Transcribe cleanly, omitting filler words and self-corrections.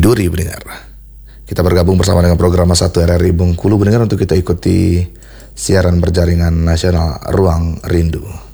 Duri pendengar. Kita bergabung bersama dengan program 1 RRI Bengkulu pendengar untuk kita ikuti siaran berjaringan nasional Ruang Rindu.